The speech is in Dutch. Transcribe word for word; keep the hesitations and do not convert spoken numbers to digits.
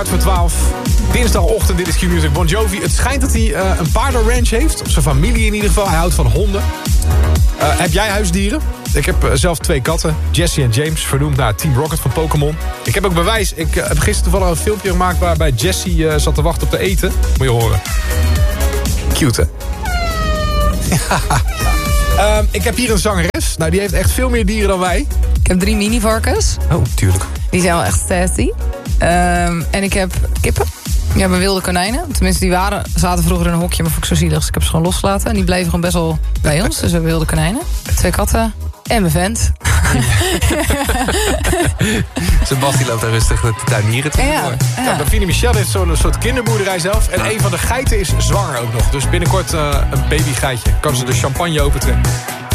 kwart voor twaalf. Dinsdagochtend, dit is Q-Music. Bon Jovi, het schijnt dat hij uh, een paardenranch heeft. Of zijn familie in ieder geval. Hij houdt van honden. Uh, heb jij huisdieren? Ik heb uh, zelf twee katten. Jessie en James, vernoemd naar Team Rocket van Pokémon. Ik heb ook bewijs. Ik uh, heb gisteren toevallig een filmpje gemaakt... waarbij Jessie uh, zat te wachten op de eten. Moet je horen. Cute, hè? uh, ik heb hier een zangeres. Nou, die heeft echt veel meer dieren dan wij. Ik heb drie mini-varkens. Oh, tuurlijk. Die zijn wel echt tasty. Um, en ik heb kippen. Ik heb wilde konijnen. Tenminste, die waren, zaten vroeger in een hokje, maar vond ik zo zielig. Dus ik heb ze gewoon losgelaten. En die bleven gewoon best wel bij ons. Dus we hebben wilde konijnen. Twee katten. En mijn vent. Sebastian loopt daar rustig de tuinieren te ja, doen. ja. Ja, Davine Michel heeft zo'n soort kinderboerderij zelf. En een van de geiten is zwanger ook nog. Dus binnenkort uh, een babygeitje. Kan ze de champagne opentrekken.